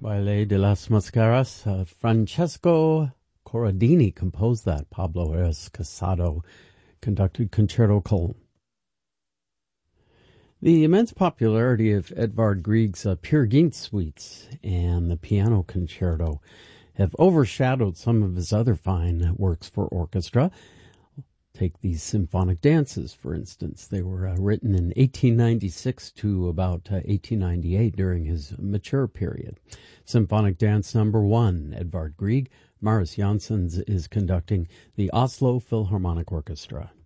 Baile de las Mascaras. Francesco Corradini composed that. Pablo Arias Casado conducted Concerto Cole. The immense popularity of Edvard Grieg's Peer Gynt suites and the piano concerto have overshadowed some of his other fine works for orchestra. Take these symphonic dances, for instance. They were written in 1896 to about 1898 during his mature period. Symphonic Dance Number 1, Edvard Grieg. Marius Janssens is conducting the Oslo Philharmonic Orchestra.